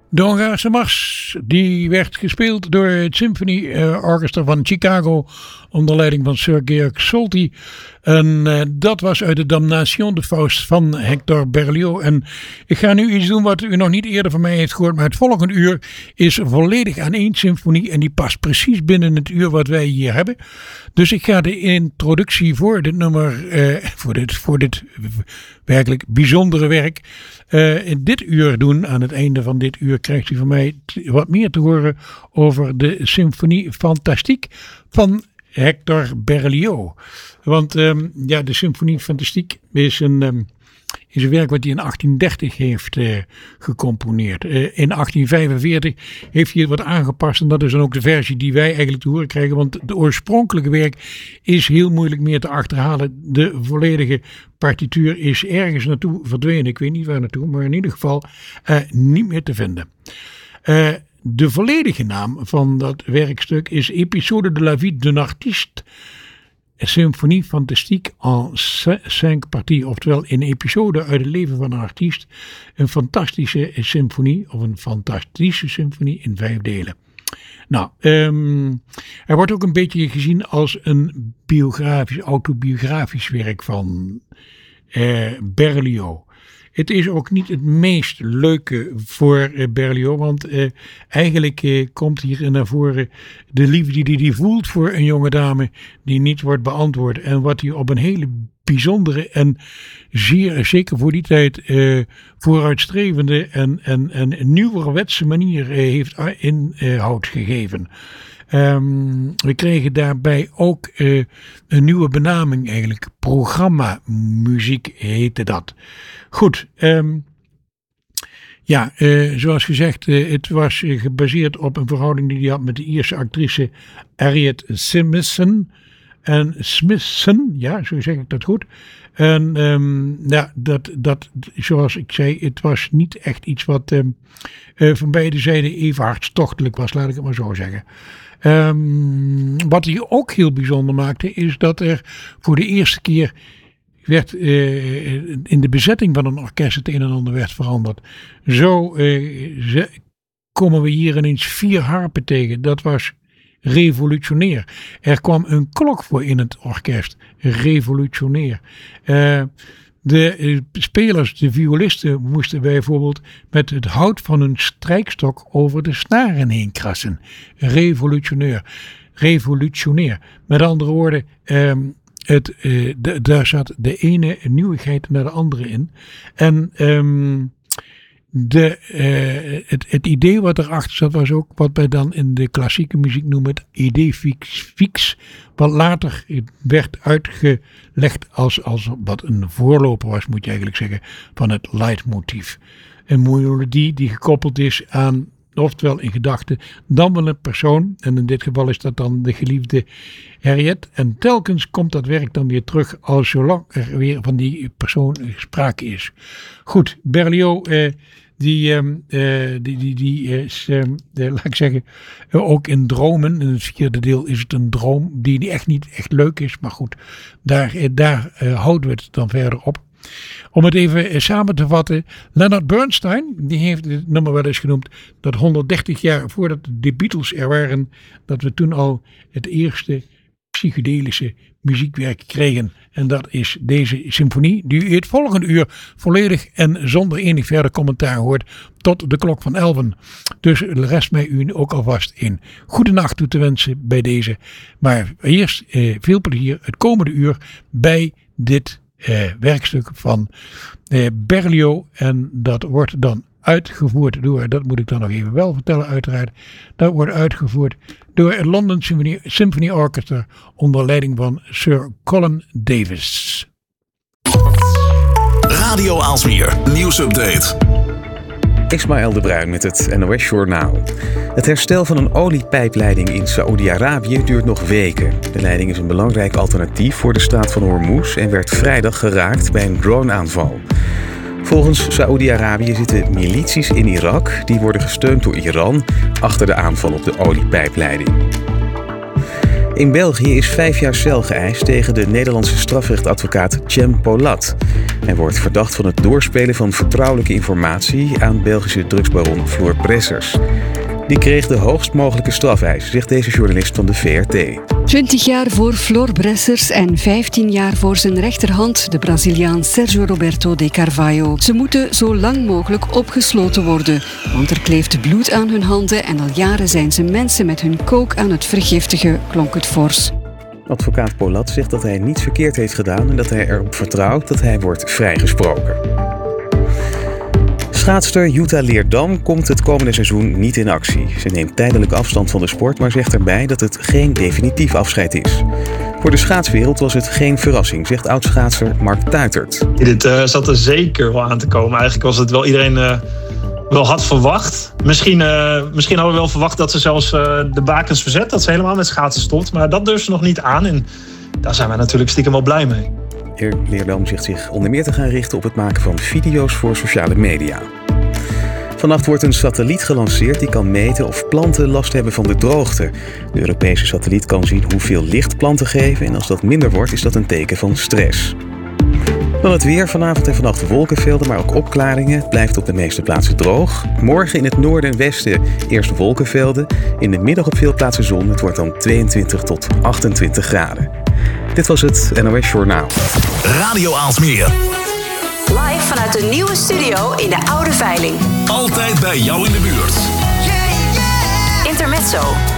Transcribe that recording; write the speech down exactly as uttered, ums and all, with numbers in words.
De Hongaarse Mars, die werd gespeeld door het Symphony uh, Orchestra van Chicago onder leiding van Sir Georg Solti. En uh, dat was uit de Damnation de Faust van Hector Berlioz. En ik ga nu iets doen wat u nog niet eerder van mij heeft gehoord, maar het volgende uur is volledig aan één symfonie en die past precies binnen het uur wat wij hier hebben. Dus ik ga de introductie voor dit nummer, uh, voor, dit, voor dit werkelijk bijzondere werk, uh, in dit uur doen. Aan het einde van dit uur krijgt u van mij t- wat meer te horen over de Symfonie Fantastique van Hector Berlioz. Want um, ja, de Symfonie Fantastique is een, um, is een werk wat hij in achttien dertig heeft uh, gecomponeerd. Uh, in achttien vijfenveertig heeft hij het wat aangepast en dat is dan ook de versie die wij eigenlijk te horen krijgen. Want de oorspronkelijke werk is heel moeilijk meer te achterhalen. De volledige partituur is ergens naartoe verdwenen. Ik weet niet waar naartoe, maar in ieder geval uh, niet meer te vinden. Uh, De volledige naam van dat werkstuk is Episode de la vie d'un artiste, Symphonie Fantastique en cinq parties, oftewel een episode uit het leven van een artiest, een fantastische symfonie of een fantastische symfonie in vijf delen. Nou, um, hij wordt ook een beetje gezien als een biografisch, autobiografisch werk van uh, Berlioz. Het is ook niet het meest leuke voor uh, Berlioz, want uh, eigenlijk uh, komt hier naar voren de liefde die hij voelt voor een jonge dame die niet wordt beantwoord. En wat hij op een hele bijzondere en zeer, zeker voor die tijd, uh, vooruitstrevende en, en, en nieuwerwetse manier uh, heeft inhoud uh, gegeven. Um, we kregen daarbij ook uh, een nieuwe benaming eigenlijk. Programmamuziek heette dat. Goed, um, ja, uh, zoals gezegd, uh, het was uh, gebaseerd op een verhouding die hij had met de Ierse actrice Harriet Smithson. En Smithson, ja, zo zeg ik dat goed. En um, ja, dat, dat, zoals ik zei, het was niet echt iets wat um, uh, van beide zijden even hartstochtelijk was, laat ik het maar zo zeggen. Um, wat hij ook heel bijzonder maakte, is dat er voor de eerste keer werd uh, in de bezetting van een orkest het een en ander werd veranderd. Zo uh, ze, komen we hier ineens vier harpen tegen. Dat was revolutionair. Er kwam een klok voor in het orkest. Revolutionair. Uh, de uh, spelers, de violisten, moesten bijvoorbeeld met het hout van een strijkstok over de snaren heen krassen. Revolutionair. Revolutionair. Met andere woorden, um, het, uh, de, daar zat de ene nieuwigheid naar de andere in. En um, De, uh, het, het idee wat erachter zat was ook wat wij dan in de klassieke muziek noemen het idee fix, fix. Wat later werd uitgelegd als, als wat een voorloper was, moet je eigenlijk zeggen, van het leidmotief. Een melodie die gekoppeld is aan, oftewel in gedachten, dan wel een persoon. En in dit geval is dat dan de geliefde Harriet. En telkens komt dat werk dan weer terug als zolang er weer van die persoon sprake is. Goed, Berlioz, eh, die, eh, die, die, die is, eh, laat ik zeggen, eh, ook in dromen. In het vierde deel is het een droom die, die echt niet echt leuk is. Maar goed, daar, eh, daar eh, houden we het dan verder op. Om het even samen te vatten, Leonard Bernstein, die heeft het nummer wel eens genoemd dat honderddertig jaar voordat de Beatles er waren, dat we toen al het eerste psychedelische muziekwerk kregen. En dat is deze symfonie, die u het volgende uur volledig en zonder enig verder commentaar hoort, tot de klok van elven. Dus rest mij u ook alvast een goede nacht toe te wensen bij deze. Maar eerst eh, veel plezier het komende uur bij dit Uh, werkstuk van uh, Berlioz. En dat wordt dan uitgevoerd door, dat moet ik dan nog even wel vertellen uiteraard, dat wordt uitgevoerd door het London Symphony, Symphony Orchestra onder leiding van Sir Colin Davis. Radio Aalsmeer, nieuwsupdate. Ismaël de Bruin met het N O S Journaal. Het herstel van een oliepijpleiding in Saoedi-Arabië duurt nog weken. De leiding is een belangrijk alternatief voor de straat van Hormuz en werd vrijdag geraakt bij een droneaanval. Volgens Saoedi-Arabië zitten milities in Irak, die worden gesteund door Iran, achter de aanval op de oliepijpleiding. In België is vijf jaar cel geëist tegen de Nederlandse strafrechtadvocaat Cem Polat. Hij wordt verdacht van het doorspelen van vertrouwelijke informatie aan Belgische drugsbaron Floor Bressers. Die kreeg de hoogst mogelijke strafeis, zegt deze journalist van de V R T. twintig jaar voor Floor Bressers en vijftien jaar voor zijn rechterhand, de Braziliaan Sergio Roberto de Carvalho. Ze moeten zo lang mogelijk opgesloten worden, want er kleeft bloed aan hun handen en al jaren zijn ze mensen met hun coke aan het vergiftigen, klonk het fors. Advocaat Polat zegt dat hij niets verkeerd heeft gedaan en dat hij erop vertrouwt dat hij wordt vrijgesproken. Schaatster Jutta Leerdam komt het komende seizoen niet in actie. Ze neemt tijdelijk afstand van de sport, maar zegt erbij dat het geen definitief afscheid is. Voor de schaatswereld was het geen verrassing, zegt oud-schaatser Mark Tuitert. Dit uh, zat er zeker wel aan te komen. Eigenlijk was het wel iedereen uh, wel had verwacht. Misschien, uh, misschien hadden we wel verwacht dat ze zelfs uh, de bakens verzet, dat ze helemaal met schaatsen stopt. Maar dat durft ze nog niet aan en daar zijn wij natuurlijk stiekem wel blij mee. Heer Leerdam zegt zich onder meer te gaan richten op het maken van video's voor sociale media. Vannacht wordt een satelliet gelanceerd die kan meten of planten last hebben van de droogte. De Europese satelliet kan zien hoeveel licht planten geven en als dat minder wordt is dat een teken van stress. Dan het weer. Vanavond en vannacht wolkenvelden, maar ook opklaringen. Het blijft op de meeste plaatsen droog. Morgen in het noorden en westen eerst wolkenvelden. In de middag op veel plaatsen zon. Het wordt dan tweeëntwintig tot achtentwintig graden. Dit was het N O S Journaal. Radio Aalsmeer. Live vanuit de nieuwe studio in de Oude Veiling. Altijd bij jou in de buurt. Intermezzo.